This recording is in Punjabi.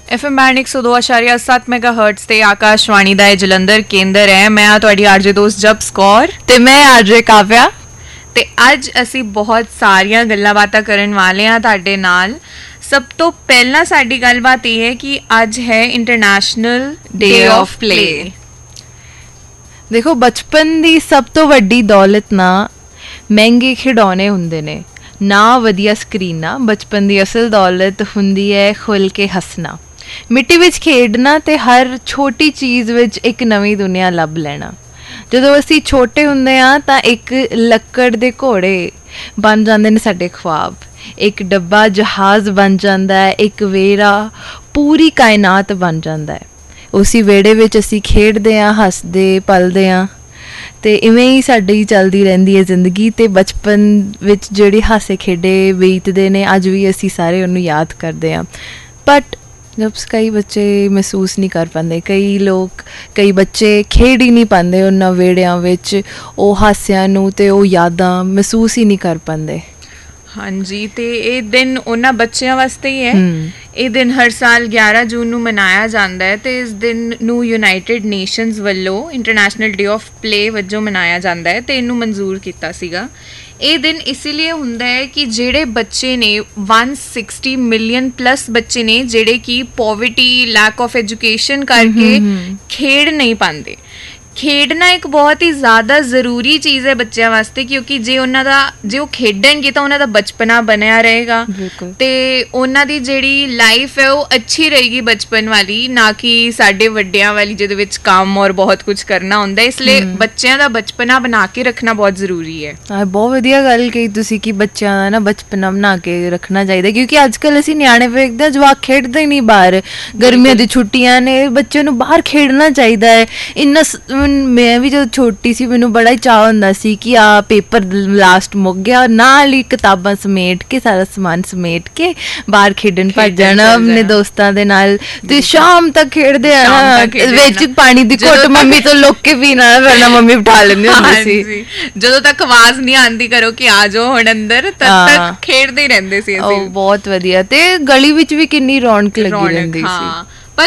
FM बैंड 102.7 मेगाहर्ट्ज ਤੇ ਆਕਾਸ਼ਵਾਣੀ ਦਾ ਇਹ ਜਲੰਧਰ ਕੇਂਦਰ ਹੈ। ਮੈਂ ਆ ਤੁਹਾਡੀ ਆਰਜੇ ਦੋਸਤ ਜਪਸ ਕੌਰ ਤੇ ਮੈਂ ਆਰਜੇ ਕਾਵਿਆ ਤੇ ਅੱਜ ਅਸੀਂ ਬਹੁਤ ਸਾਰੀਆਂ ਗੱਲਾਂ ਬਾਤਾਂ ਕਰਨ ਵਾਲੇ ਹਾਂ ਤੁਹਾਡੇ ਨਾਲ। ਸਭ ਤੋਂ ਪਹਿਲਾਂ ਸਾਡੀ ਗੱਲਬਾਤ ਇਹ ਹੈ ਕਿ ਅੱਜ ਹੈ ਇੰਟਰਨੈਸ਼ਨਲ ਡੇ ਆਫ ਪਲੇ। ਦੇਖੋ, ਬਚਪਨ ਦੀ ਸਭ ਤੋਂ ਵੱਡੀ ਦੌਲਤ ਨਾ ਮਹਿੰਗੇ ਖਿਡੌਣੇ ਹੁੰਦੇ ਨੇ, ਨਾ ਵਧੀਆ ਸਕਰੀਨਾਂ। ਬਚਪਨ ਦੀ ਅਸਲ ਦੌਲਤ ਹੁੰਦੀ ਹੈ ਖੁੱਲ੍ਹ ਕੇ ਹੱਸਣਾ, ਮਿੱਟੀ ਵਿੱਚ ਖੇਡਣਾ ਤੇ ਹਰ ਛੋਟੀ ਚੀਜ਼ ਵਿੱਚ ਇੱਕ ਨਵੀਂ ਦੁਨੀਆ ਲੱਭ ਲੈਣਾ। ਜਦੋਂ ਅਸੀਂ ਛੋਟੇ ਹੁੰਦੇ ਹਾਂ ਤਾਂ ਇੱਕ ਲੱਕੜ ਦੇ ਘੋੜੇ ਬਣ ਜਾਂਦੇ ਨੇ ਸਾਡੇ ਖੁਆਬ, ਇੱਕ ਡੱਬਾ ਜਹਾਜ਼ ਬਣ ਜਾਂਦਾ ਹੈ, ਇੱਕ ਵਿਹੜਾ ਪੂਰੀ ਕਾਇਨਾਤ ਬਣ ਜਾਂਦਾ ਹੈ। ਉਸੀ ਵਿਹੜੇ ਵਿੱਚ ਅਸੀਂ ਖੇਡਦੇ ਹਾਂ, ਹੱਸਦੇ ਪਲਦੇ ਹਾਂ ਅਤੇ ਇਵੇਂ ਹੀ ਸਾਡੀ ਚੱਲਦੀ ਰਹਿੰਦੀ ਹੈ ਜ਼ਿੰਦਗੀ। ਅਤੇ ਬਚਪਨ ਵਿੱਚ ਜਿਹੜੇ ਹਾਸੇ ਖੇਡੇ ਬੀਤਦੇ ਨੇ ਅੱਜ ਵੀ ਅਸੀਂ ਸਾਰੇ ਉਹਨੂੰ ਯਾਦ ਕਰਦੇ ਹਾਂ। ਬਟ ਕਈ ਬੱਚੇ ਮਹਿਸੂਸ ਨਹੀਂ ਕਰ ਪਾਉਂਦੇ, ਕਈ ਬੱਚੇ ਖੇਡ ਹੀ ਨਹੀਂ ਪਾਉਂਦੇ ਉਹਨਾਂ ਵਿਹੜਿਆਂ ਵਿੱਚ ਉਹ ਹਾਸਿਆਂ ਨੂੰ, ਅਤੇ ਉਹ ਯਾਦਾਂ ਮਹਿਸੂਸ ਹੀ ਨਹੀਂ ਕਰ ਪਾਉਂਦੇ। ਹਾਂਜੀ, ਅਤੇ ਇਹ ਦਿਨ ਉਹਨਾਂ ਬੱਚਿਆਂ ਵਾਸਤੇ ਹੀ ਹੈ। ਇਹ ਦਿਨ ਹਰ ਸਾਲ 11 ਜੂਨ ਨੂੰ ਮਨਾਇਆ ਜਾਂਦਾ ਹੈ ਅਤੇ ਇਸ ਦਿਨ ਨੂੰ ਯੂਨਾਈਟਿਡ ਨੇਸ਼ਨਸ ਵੱਲੋਂ ਇੰਟਰਨੈਸ਼ਨਲ ਡੇ ਆਫ ਪਲੇ ਵਜੋਂ ਮਨਾਇਆ ਜਾਂਦਾ ਹੈ ਅਤੇ ਇਹਨੂੰ ਮਨਜ਼ੂਰ ਕੀਤਾ ਸੀਗਾ। ਇਹ ਦਿਨ ਇਸ ਲਈ ਹੁੰਦਾ ਹੈ ਕਿ ਜਿਹੜੇ ਬੱਚੇ ਨੇ 160 ਮਿਲੀਅਨ ਪਲੱਸ ਬੱਚੇ ਨੇ ਜਿਹੜੇ ਕਿ ਪੋਵਰਟੀ, ਲੈਕ ਆਫ ਐਜੂਕੇਸ਼ਨ ਕਰਕੇ ਖੇਡ ਨਹੀਂ ਪਾਉਂਦੇ। ਖੇਡਣਾ ਇੱਕ ਬਹੁਤ ਹੀ ਜ਼ਿਆਦਾ ਜ਼ਰੂਰੀ ਚੀਜ਼ ਹੈ ਬੱਚਿਆਂ ਵਾਸਤੇ, ਕਿਉਂਕਿ ਜੇ ਉਹ ਖੇਡਣਗੇ ਤਾਂ ਉਹਨਾਂ ਦਾ ਬਚਪਨਾ ਬਣਿਆ ਰਹੇਗਾ ਅਤੇ ਉਹਨਾਂ ਦੀ ਜਿਹੜੀ ਲਾਈਫ ਹੈ ਉਹ ਅੱਛੀ ਰਹੇਗੀ ਬਚਪਨ ਵਾਲੀ, ਨਾ ਕਿ ਸਾਡੇ ਵੱਡਿਆਂ ਵਾਲੀ ਜਿਹਦੇ ਵਿੱਚ ਕੰਮ ਔਰ ਬਹੁਤ ਕੁਝ ਕਰਨਾ ਹੁੰਦਾ। ਇਸ ਲਈ ਬੱਚਿਆਂ ਦਾ ਬਚਪਨਾ ਬਣਾ ਕੇ ਰੱਖਣਾ ਬਹੁਤ ਜ਼ਰੂਰੀ ਹੈ। ਬਹੁਤ ਵਧੀਆ ਗੱਲ ਕਹੀ ਤੁਸੀਂ ਕਿ ਬੱਚਿਆਂ ਦਾ ਨਾ ਬਚਪਨਾ ਬਣਾ ਕੇ ਰੱਖਣਾ ਚਾਹੀਦਾ, ਕਿਉਂਕਿ ਅੱਜ ਕੱਲ੍ਹ ਅਸੀਂ ਨਿਆਣੇ ਵੇਖਦੇ ਹਾਂ ਜਵਾਕ ਖੇਡਦੇ ਹੀ ਨਹੀਂ ਬਾਹਰ। ਗਰਮੀਆਂ ਦੀ ਛੁੱਟੀਆਂ ਨੇ, ਬੱਚੇ ਨੂੰ ਬਾਹਰ ਖੇਡਣਾ ਚਾਹੀਦਾ ਹੈ। ਇੰਨਾ ਮੈਂ ਵੀ ਜਦੋਂ ਛੋਟੀ ਸੀ ਮੈਨੂੰ ਬੜਾ ਹੀ ਚਾਅ ਹੁੰਦਾ ਸੀ ਕਿ ਪੇਪਰ ਲਾਸਟ ਮੁੱਕ ਗਿਆ, ਨਾਲ ਹੀ ਕਿਤਾਬਾਂ ਸਮੇਟ ਕੇ ਸਾਰਾ ਸਮਾਨ ਸਮੇਟ ਕੇ ਬਾਹਰ ਖੇਡਣ ਭੱਜ ਜਾਣਾ ਆਪਣੇ ਦੋਸਤਾਂ ਦੇ ਨਾਲ, ਤੇ ਸ਼ਾਮ ਤੱਕ ਖੇਡਦੇ ਆ। ਵਿੱਚ ਪਾਣੀ ਦੀ ਘੁੱਟ ਮੰਮੀ ਤੋਂ ਲੁੱਕ ਕੇ ਪੀਣਾ, ਵਰਨਾ ਮੰਮੀ ਬਿਠਾ ਲੈਂਦੀ ਹੁੰਦੀ ਸੀ। ਜਦੋਂ ਤੱਕ ਆਵਾਜ਼ ਨਹੀਂ ਆਉਂਦੀ ਕਰੋ ਕਿ ਆ ਜਾਓ ਹੁਣ ਅੰਦਰ, ਤਦ ਤੱਕ ਖੇਡਦੇ ਹੀ ਰਹਿੰਦੇ ਸੀ ਅਸੀਂ। ਬਹੁਤ ਵਧੀਆ। ਤੇ ਗਲੀ ਵਿੱਚ ਵੀ ਕਿੰਨੀ ਰੌਣਕ ਲੱਗੀ ਰਹਿੰਦੀ ਸੀ।